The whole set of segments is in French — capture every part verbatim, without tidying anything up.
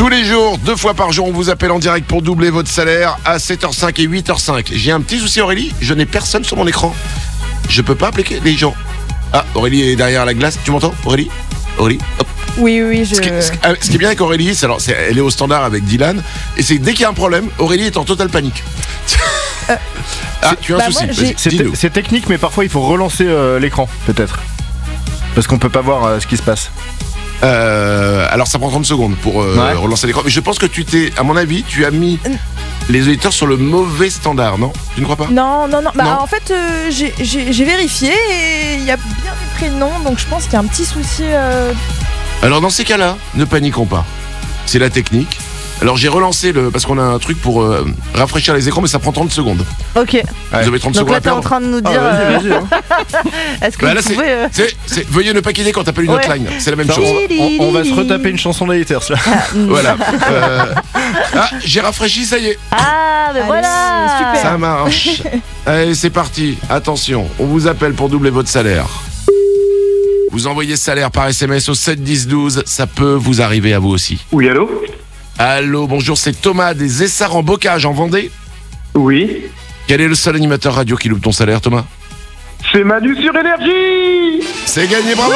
Tous les jours, deux fois par jour, on vous appelle en direct pour doubler votre salaire à sept heures cinq et huit heures cinq. J'ai un petit souci, Aurélie, je n'ai personne sur mon écran. Je peux pas appeler les gens. Ah, Aurélie est derrière la glace, tu m'entends, Aurélie? Aurélie, hop. Oui, oui, je... Ce qui, ce, ce qui est bien avec Aurélie, c'est, alors, c'est, elle est au standard avec Dylan, et c'est dès qu'il y a un problème, Aurélie est en totale panique. Euh, ah, tu as un bah souci, moi, vas-y, C'est, dis-nous. c'est technique, mais parfois il faut relancer euh, l'écran, peut-être. Parce qu'on peut pas voir euh, ce qui se passe. Euh, alors ça prend trente secondes pour euh, Ouais. relancer l'écran. Mais je pense que tu t'es, à mon avis, tu as mis les auditeurs sur le mauvais standard, non? Tu ne crois pas? Non, non, non. Bah, Non. en fait, euh, j'ai, j'ai, j'ai vérifié et il y a bien des prénoms, donc je pense qu'il y a un petit souci. Euh... Alors dans ces cas-là, ne paniquons pas. C'est la technique. Alors j'ai relancé le, parce qu'on a un truc pour euh, rafraîchir les écrans, mais ça prend trente secondes. Ok. Ouais. Vous avez trente Donc secondes là, à t'es en perdre. train de nous Ah, dire. vas-y, euh, vas-y. hein. Est-ce que Bah vous là, c'est, pouvez. euh, c'est, c'est- veuillez ne pas quitter quand t'appelles une Ouais. hotline. C'est la même Ça, chose. on, on- on va se retaper une chanson d'Aether, là. Voilà. Euh, ah, j'ai rafraîchi, ça y est. Ah, mais Allez, voilà. super. Ça marche. Allez, c'est parti. Attention, on vous appelle pour doubler votre salaire. Vous envoyez salaire par S M S au sept dix douze, ça peut vous arriver à vous aussi. Oui, allô? Allô, bonjour, c'est Thomas des Essarts en Bocage en Vendée. Oui. Quel est le seul animateur radio qui loupe ton salaire, Thomas? C'est Manu sur Énergie! C'est gagné, bravo.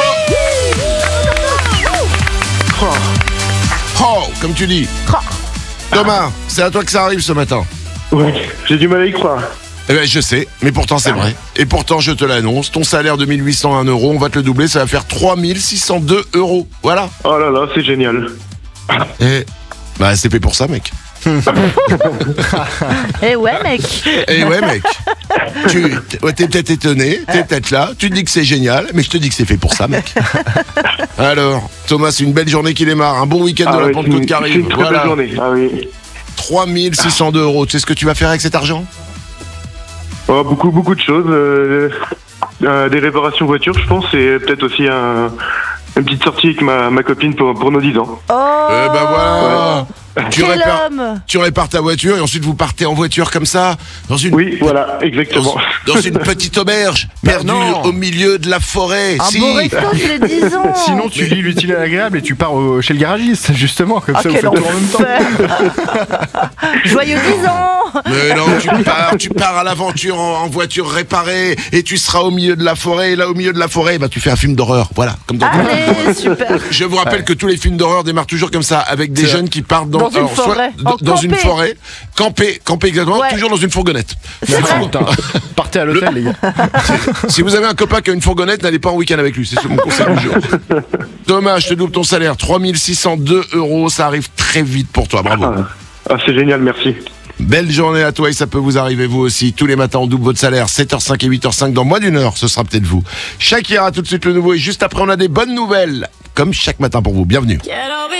Oh, Oh, comme tu dis. Thomas, c'est à toi que ça arrive ce matin. ouais, j'ai du mal à y croire. Eh ben, je sais, mais pourtant c'est vrai. Et pourtant, je te l'annonce, ton salaire de mille huit cent un euros, on va te le doubler, ça va faire trois mille six cent deux euros. Voilà. Oh là là, c'est génial. Et bah, c'est fait pour ça, mec. Eh ouais, mec. Eh ouais, mec. Tu t'es ouais, t'es peut-être étonné, t'es peut-être là, tu te dis que c'est génial, mais je te dis que c'est fait pour ça, mec. Alors, Thomas, c'est une belle journée qui démarre, un bon week-end de Ah la ouais, c'est Pentecôte une, qui arrive. c'est une très Voilà. belle journée. Ah oui. trois mille six cent deux euros. Tu sais ce que tu vas faire avec cet argent? Oh, beaucoup, beaucoup de choses. euh, euh, des réparations voitures, je pense, et peut-être aussi un, une petite sortie avec ma, ma copine pour, pour nos dix ans. Oh. Eh ben voilà. Tu Quel répares, homme. tu répares ta voiture et ensuite vous partez en voiture comme ça, dans une, Oui, voilà, exactement. dans, dans une petite auberge, Bah perdue non. au milieu de la forêt. Un Si. beau resto tous les dix ans. Sinon, tu lis l'utile à l'agréable et tu pars au- chez le garagiste, justement, comme Ah, ça, vous quel faites tout en même temps. enfer. Joyeux dix ans. Mais non, tu pars, tu pars à l'aventure en, en voiture réparée et tu seras au milieu de la forêt. Et là, au milieu de la forêt, bah, tu fais un film d'horreur. Voilà, comme dans Allez, super. Je vous rappelle que tous les films d'horreur démarrent toujours comme ça, avec des C'est jeunes qui partent dans, Dans une forêt. d- En dans une campé. forêt, camper, camper exactement, Ouais. toujours dans une fourgonnette. C'est vrai. Putain, partez à l'hôtel, les gars. Si vous avez un copain qui a une fourgonnette, n'allez pas en week-end avec lui, c'est mon conseil du jour. Thomas, je te double ton salaire, trois mille six cent deux euros, ça arrive très vite pour toi, bravo. Ah, ah, c'est génial, merci. Belle journée à toi et ça peut vous arriver vous aussi. Tous les matins, on double votre salaire, sept heures cinq et huit heures cinq. Dans moins d'une heure, ce sera peut-être vous. Shakira, tout de suite le nouveau et juste après, on a des bonnes nouvelles. Comme chaque matin pour vous. Bienvenue.